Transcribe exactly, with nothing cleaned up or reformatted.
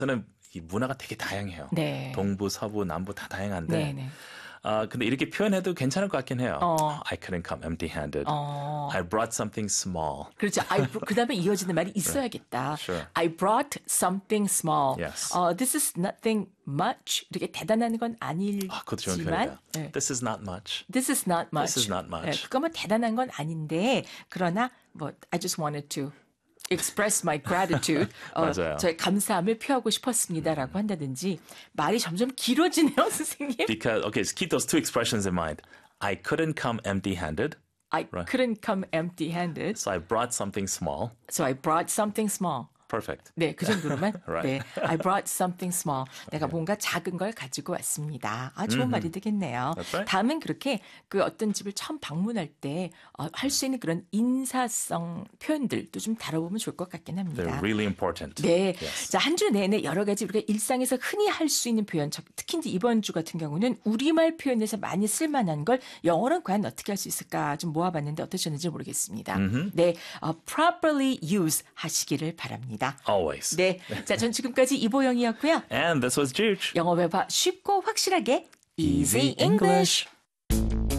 저는 이 문화가 되게 다양해요. 네. 동부, 서부, 남부 다 다양한데 네, 네. 아, 근데 이렇게 표현해도 괜찮을 것 같긴 해요. 어. I couldn't come empty-handed. 어. I brought something small. 그렇죠. I, 그 다음에 이어지는 말이 있어야겠다. Sure. I brought something small. Yes. 어, this is nothing much. 이렇게 대단한 건 아, 그것도 좋은 아니지만 표현이다. 네. This is not much. This is not much. This is not much. 네, 그거 뭐 대단한 건 아닌데 그러나 뭐 I just wanted to express my gratitude. 어, 맞아요. 저의 감사함을 표하고 싶었습니다라고 한다든지 말이 점점 길어지네요, 선생님. Because okay, so keep those two expressions in mind. I couldn't come empty-handed. I Right. couldn't come empty-handed, So I brought something small. so I brought something small. Perfect. 네, 그 정도로만. Right. 네, I brought something small. 내가 뭔가 작은 걸 가지고 왔습니다. 아, 좋은 말이 되겠네요. That's right. 다음은 그렇게 그 어떤 집을 처음 방문할 때 할 수 있는 그런 인사성 표현들도 좀 다뤄보면 좋을 것 같긴 합니다. They're really important. 네. Yes. 자, 한 주 내내 여러 가지 우리가 일상에서 흔히 할 수 있는 표현, 특히 이제 이번 주 같은 경우는 우리말 표현에서 많이 쓸만한 걸 영어로는 과연 어떻게 할 수 있을까 좀 모아봤는데 어떠셨는지 모르겠습니다. 네. 어, properly use 하시기를 바랍니다. Always. 네. 자, 전 지금까지 이보영이었고요. And this was Juge. 영어 회화 쉽고 확실하게 Easy Easy English.